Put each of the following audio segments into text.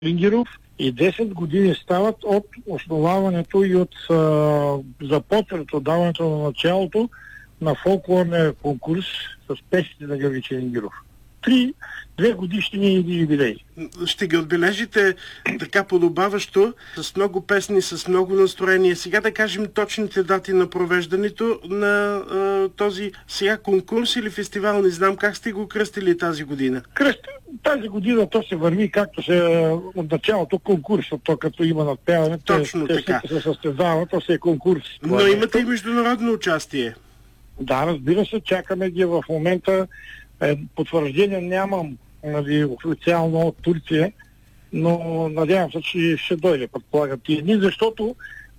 Лингеров и 10 години стават от основаването и от започването, даването на началото на фолклорния конкурс с песните на Георги Челингиров. 2 годишни юбилеи. Ще ги отбележите така подобаващо, с много песни, с много настроение. Сега да кажем точните дати на провеждането на този сега конкурс или фестивал. Не знам как сте го кръстили тази година. Тази година то се върви както се от началото конкурсът, то като има надпяване. Точно така. Се състезава, то се е конкурс. Но имате и международно участие. Да, разбира се, чакаме ги в момента. Потвърждение нямам официално от Турция, но надявам се, че ще дойде, предполагам тия дни, защото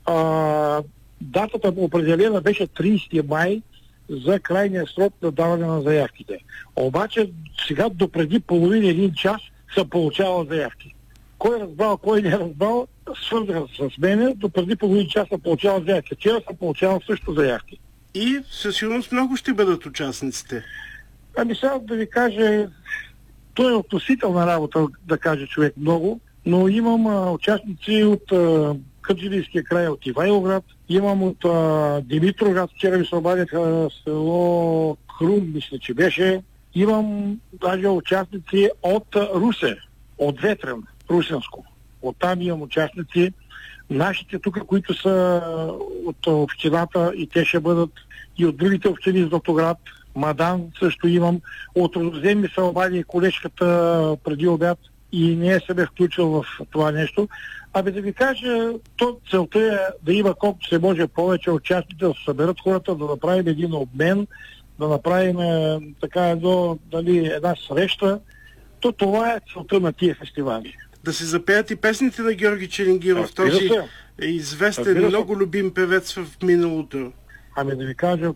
датата определена беше 30 май за крайния срок на даване на заявките. Обаче сега допреди половин-един час са получавал заявки. Кой разбрал, кой не разбрал, свързаха с мене, допреди половин час са получавал заявки. Вчера са получавал също заявки. И със сигурност много ще бъдат участниците. Ами сега да ви кажа, то е относителна работа, да каже човек много, но имам участници от Кърджалийския край, от Ивайловград, имам от Димитровград, вчера ми се обадиха село Крум, мисля, че беше, имам даже участници от Русе, от Ветрен, Русенско. Оттам имам участници. Нашите тук, които са от общината и те ще бъдат и от другите общини, Златоград, Мадан също имам. От Родозем ми се обади колежката преди обяд и не се бе включил в това нещо. Абе да ви кажа, целта е да има колкото се може повече участници, да се съберат хората, да направим един обмен, да направим така една среща. Това е целта на тия фестивали. Да се запеят и песните на Георги Челингиров, този известен, много любим певец в миналото. Ами да ви кажа,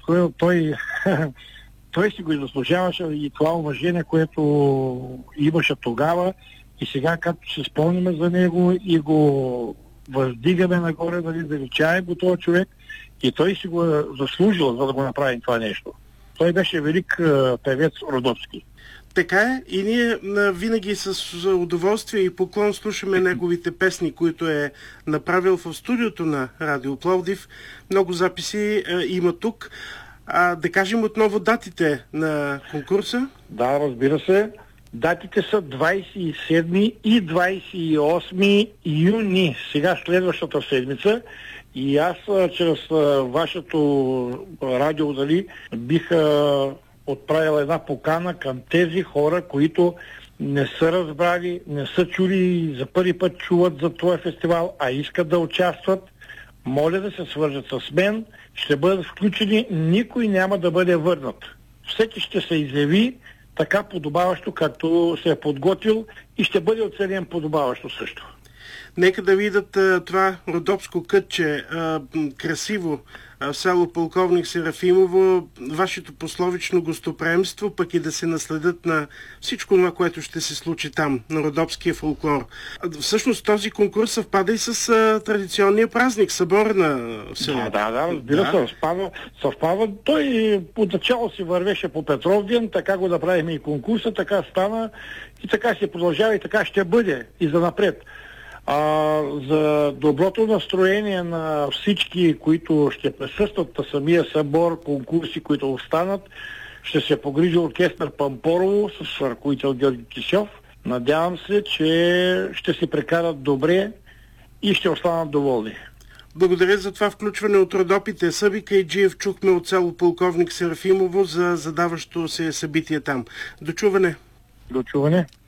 той си го заслужаваше и това уважение, което имаше тогава и сега, както се спомняме за него и го въздигаме нагоре, величаем го този човек и той си го е заслужил, за да го направим това нещо. Той беше велик певец родопски. Така е и ние винаги с удоволствие и поклон слушаме неговите песни, които е направил в студиото на Радио Пловдив. Много записи има тук. Да кажем отново датите на конкурса? Да, разбира се. Датите са 27 и 28 юни, сега следващата седмица. И аз чрез вашето радио бих отправила една покана към тези хора, които не са разбрали, не са чули, за първи път чуват за този фестивал, а искат да участват. Моля да се свържат с мен, ще бъдат включени, никой няма да бъде върнат. Всеки ще се изяви така подобаващо, както се е подготвил и ще бъде оценен подобаващо също. Нека да видят това родопско кътче, красиво, в село Полковник Серафимово, вашето пословично гостоприемство, пък и да се наследят на всичко това, което ще се случи там, на родопския фолклор. Всъщност този конкурс съвпада и с традиционния празник, събор на село. Да, разбира се, съвпада. Той отначало си вървеше по Петровден, така го направихме и конкурса, така стана и така се продължава и така ще бъде и занапред. За доброто настроение на всички, които ще присъстват на самия събор, конкурси, които останат, ще се погрижи оркестър Пампорово с ръководител Георги Кисьов. Надявам се, че ще се прекарат добре и ще останат доволни. Благодаря за това включване от Родопите. Съби Кайджиев чухме от село Полковник Серафимово за задаващо се събитие там. До чуване! До чуване!